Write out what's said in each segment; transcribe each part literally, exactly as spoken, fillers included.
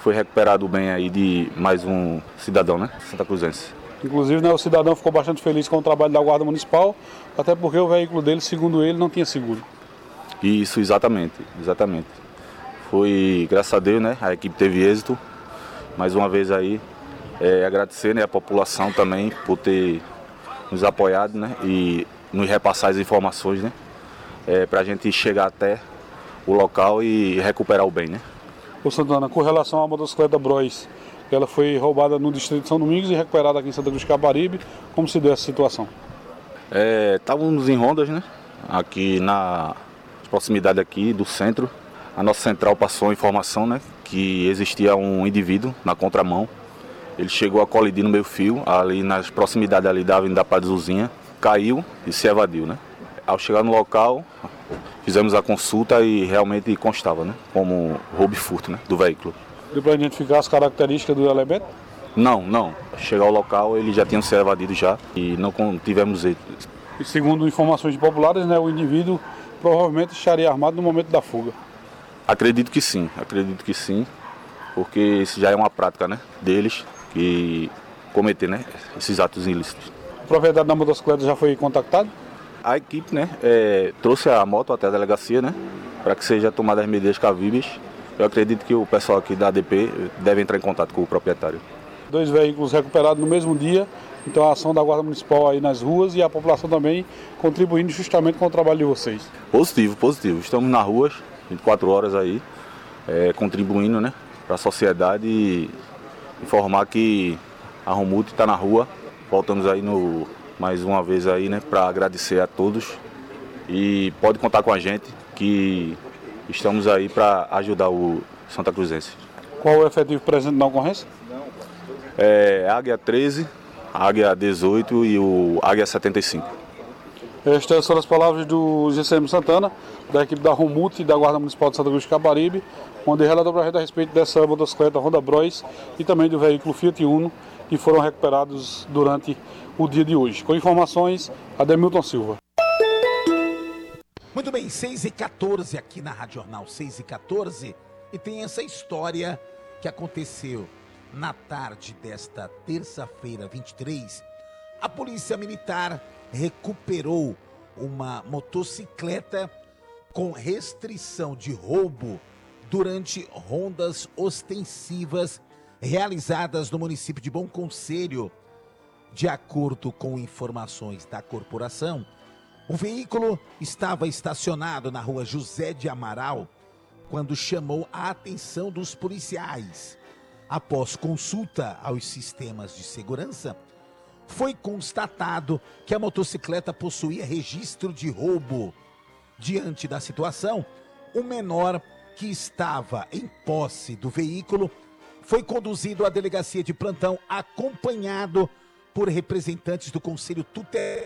foi recuperado o bem aí de mais um cidadão, né, Santa Cruzense. Inclusive, né, o cidadão ficou bastante feliz com o trabalho da Guarda Municipal, até porque o veículo dele, segundo ele, não tinha seguro. Isso, exatamente, exatamente. Foi, graças a Deus, né, a equipe teve êxito. Mais uma vez aí, é, agradecer, né, a população também por ter nos apoiado, né, e nos repassar as informações, né, é, para a gente chegar até o local e recuperar o bem, né. Ô Santana, com relação à motocicleta Bros, ela foi roubada no distrito de São Domingos e recuperada aqui em Santa Cruz de Caparibe. Como se deu essa situação? É, estávamos em rondas, né, aqui na proximidade aqui do centro. A nossa central passou a informação, né, que existia um indivíduo na contramão. Ele chegou a colidir no meio fio, ali nas proximidades ali da Avenida Padre Zuzinha, caiu e se evadiu, né. Ao chegar no local, fizemos a consulta e realmente constava, né, como roubo e furto, né, do veículo. Deu para identificar as características do elemento? Não, não. Chegar ao local, ele já tinha se evadido já e não tivemos êxito. E segundo informações populares, né, o indivíduo provavelmente estaria armado no momento da fuga. Acredito que sim, acredito que sim, porque isso já é uma prática, né, deles, que cometer, né, esses atos ilícitos. O proprietário da motocicleta já foi contactado? A equipe, né, é, trouxe a moto até a delegacia, né, para que seja tomada as medidas cabíveis. Eu acredito que o pessoal aqui da A D P deve entrar em contato com o proprietário. Dois veículos recuperados no mesmo dia, então a ação da Guarda Municipal aí nas ruas e a população também contribuindo justamente com o trabalho de vocês. Positivo, positivo. Estamos nas ruas, vinte e quatro horas aí, é, contribuindo, né, para a sociedade e informar que a Romult está na rua. Voltamos aí no, mais uma vez aí, né, para agradecer a todos e pode contar com a gente que estamos aí para ajudar o Santa Cruzense. Qual o efetivo presente na ocorrência? É Águia treze, Águia dezoito e o Águia setenta e cinco. Estas foram as palavras do G C M Santana, da equipe da Romult e da Guarda Municipal de Santa Cruz de Caparibe, onde relatou para a gente a respeito dessa motocicleta Honda Bros e também do veículo Fiat Uno, que foram recuperados durante o dia de hoje. Com informações, Ademilton Silva. Muito bem, seis e quatorze aqui na Rádio Jornal, seis e quatorze, e tem essa história que aconteceu na tarde desta terça-feira, vinte e três. A Polícia Militar recuperou uma motocicleta com restrição de roubo durante rondas ostensivas realizadas no município de Bom Conselho. De acordo com informações da corporação, o veículo estava estacionado na rua José de Amaral quando chamou a atenção dos policiais. Após consulta aos sistemas de segurança, foi constatado que a motocicleta possuía registro de roubo. Diante da situação, o menor que estava em posse do veículo foi conduzido à delegacia de plantão acompanhado por representantes do Conselho Tutelar.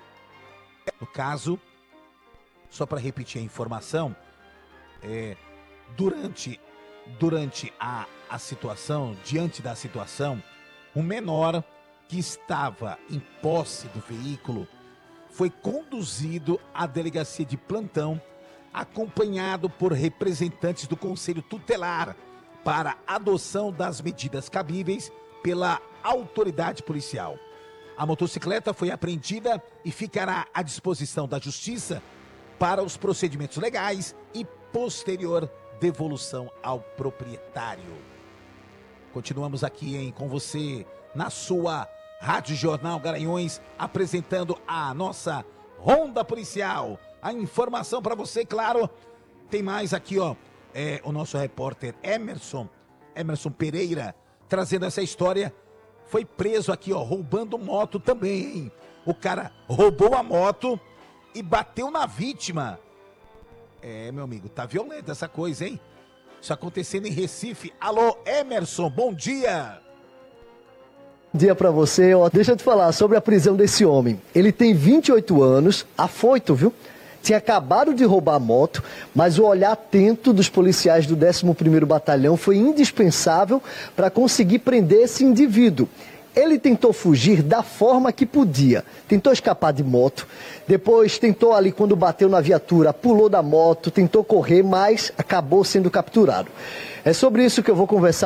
No caso, só para repetir a informação, é, durante, durante a, a situação, diante da situação, o menor que estava em posse do veículo foi conduzido à delegacia de plantão, acompanhado por representantes do Conselho Tutelar, para adoção das medidas cabíveis pela autoridade policial. A motocicleta foi apreendida e ficará à disposição da Justiça para os procedimentos legais e posterior devolução ao proprietário. Continuamos aqui, hein, com você na sua Rádio Jornal Garanhuns, apresentando a nossa Ronda Policial. A informação para você, claro, tem mais aqui, ó, é o nosso repórter Emerson, Emerson Pereira, trazendo essa história. Foi preso aqui, ó, roubando moto também, hein? O cara roubou a moto e bateu na vítima. É, meu amigo, tá violenta essa coisa, hein? Isso acontecendo em Recife. Alô, Emerson, bom dia! Bom dia pra você. Ó, deixa eu te falar sobre a prisão desse homem. Ele tem vinte e oito anos, afoito, viu? Tinha acabado de roubar a moto, mas o olhar atento dos policiais do décimo primeiro Batalhão foi indispensável para conseguir prender esse indivíduo. Ele tentou fugir da forma que podia. Tentou escapar de moto, depois tentou ali, quando bateu na viatura, pulou da moto, tentou correr, mas acabou sendo capturado. É sobre isso que eu vou conversar